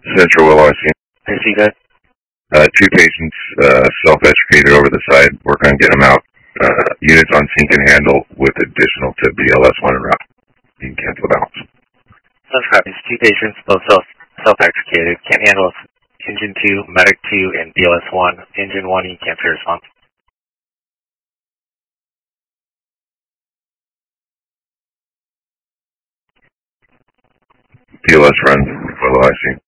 Central Willow, I see. I see that. Two patients self-extricated over the side. Work on getting them out. Units on sink and handle with additional to BLS1 en route. You can cancel the balance. Sounds copies. Two patients, both self-extricated. Can't handle Engine 2, Medic 2, and BLS1. Engine 1, you can't response. BLS run. Willow, I see.